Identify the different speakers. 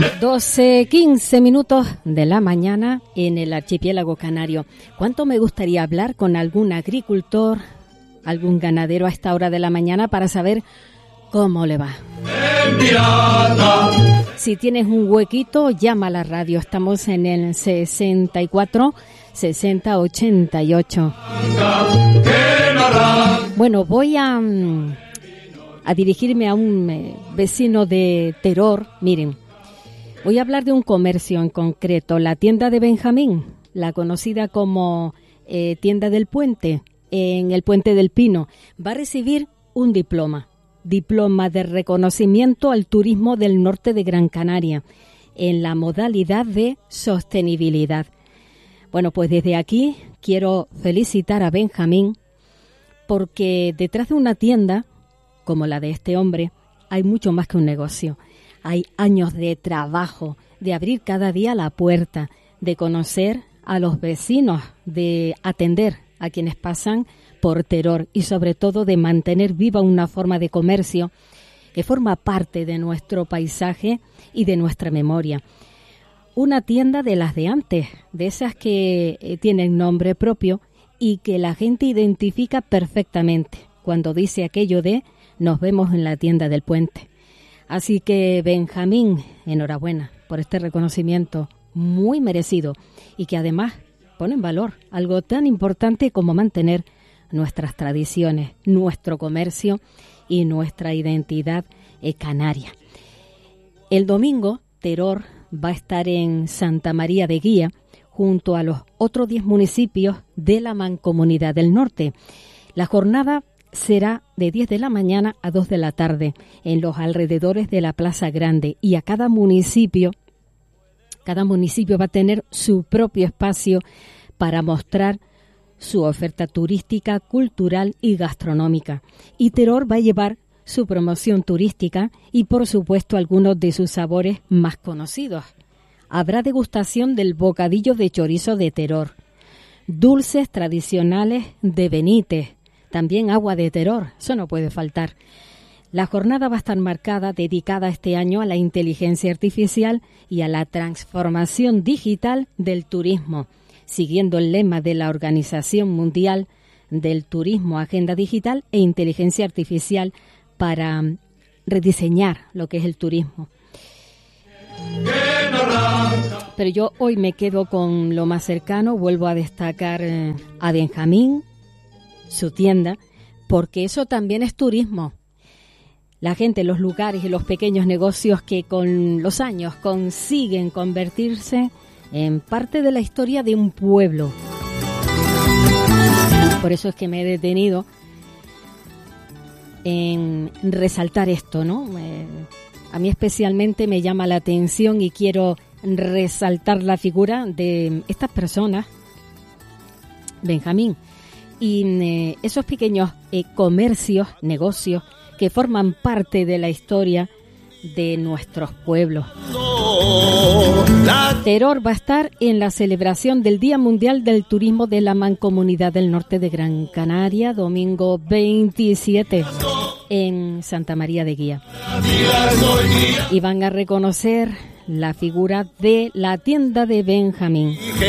Speaker 1: 12:15 minutos de la mañana en el archipiélago canario. ¿Cuánto me gustaría hablar con algún agricultor, algún ganadero a esta hora de la mañana para saber cómo le va? Si tienes un huequito, llama a la radio. Estamos en el 64 60 88. Bueno, voy a dirigirme a un vecino de Teror. Miren, voy a hablar de un comercio en concreto, la tienda de Benjamín, la conocida como tienda del Puente, en el Puente del Pino. Va a recibir un diploma de reconocimiento al turismo del norte de Gran Canaria, en la modalidad de sostenibilidad. Bueno, pues desde aquí quiero felicitar a Benjamín, porque detrás de una tienda como la de este hombre hay mucho más que un negocio. Hay años de trabajo, de abrir cada día la puerta, de conocer a los vecinos, de atender a quienes pasan por Teror y sobre todo de mantener viva una forma de comercio que forma parte de nuestro paisaje y de nuestra memoria. Una tienda de las de antes, de esas que tienen nombre propio y que la gente identifica perfectamente cuando dice aquello de nos vemos en la tienda del Puente. Así que Benjamín, enhorabuena por este reconocimiento muy merecido y que además pone en valor algo tan importante como mantener nuestras tradiciones, nuestro comercio y nuestra identidad canaria. El domingo, Teror va a estar en Santa María de Guía junto a los otros 10 municipios de la Mancomunidad del Norte. La jornada será de 10 de la mañana a 2 de la tarde en los alrededores de la Plaza Grande y a cada municipio va a tener su propio espacio para mostrar su oferta turística, cultural y gastronómica. Y Teror va a llevar su promoción turística y, por supuesto, algunos de sus sabores más conocidos. Habrá degustación del bocadillo de chorizo de Teror, dulces tradicionales de Benítez, también agua de Teror, eso no puede faltar. La jornada va a estar dedicada este año a la inteligencia artificial y a la transformación digital del turismo, siguiendo el lema de la Organización Mundial del Turismo, Agenda Digital e Inteligencia Artificial para rediseñar lo que es el turismo. Pero yo hoy me quedo con lo más cercano, vuelvo a destacar a Benjamín, su tienda, porque eso también es turismo. La gente, los lugares y los pequeños negocios que con los años consiguen convertirse en parte de la historia de un pueblo. Por eso es que me he detenido en resaltar esto, ¿no? A mí especialmente me llama la atención y quiero resaltar la figura de estas personas, Benjamín, y esos pequeños comercios, negocios que forman parte de la historia de nuestros pueblos. Teror va a estar en la celebración del Día Mundial del Turismo de la Mancomunidad del Norte de Gran Canaria, domingo 27, en Santa María de Guía. Y van a reconocer la figura de la tienda de Benjamín.